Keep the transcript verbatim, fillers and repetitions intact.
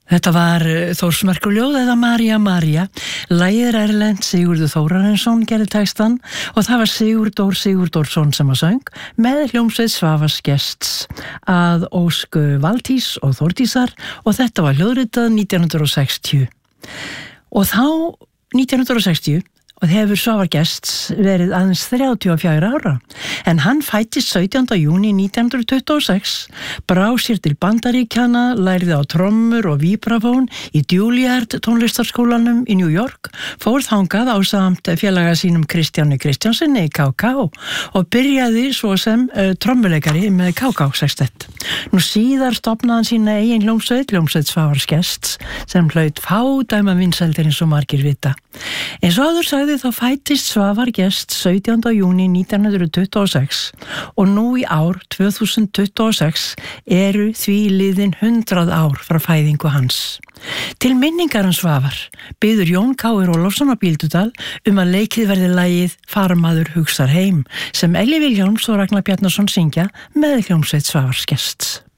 Þetta var Þórsmerkurljóð eða María María. Lagið er erlent, Sigurður Þórarinsson gerði textan og það var Sigurdór Sigurdórsson sem að söng með hljómsveit Svavars Gests að ósk Valtís og Þórdísar og þetta var hljóðritað nítján hundruð og sextíu. Og þá nítján hundruð og sextíu og hefur Svavar Gests verið aðeins þrjátíu og fjögurra ára. En hann fættist sautjánda júní nítján hundruð tuttugu og sex, brá sér til Bandaríkjanna, lærði á trommur og víbrafón í Juilliard tónlistarskólanum í New York, fór þangað ásamt félaga sínum Kristjáni Kristjánsinni í K K og byrjaði svo sem uh, trommuleikari með K K Sextett. Nú síðar stofnaði hann sína eigin hljómsveit, hljómsveit Svavars Gests, sem hlaut fádæma vinsældir eins og margir vita. Eins og áður sagði þá fættist Svavar Gests sautjánda júní nítján hundruð tuttugu og sex og nú í ár tvö þúsund tuttugu og sex eru því liðin hundrað ár frá fæðingu hans. Til minningar um Svavar biður Jón Káir Ólafsson á Bíldudal um að leikið verði lagið Farmaður hugsar heim sem Elli Vilhjálms og Ragnar Bjarnason syngja með hljómsveit Svavars Gests.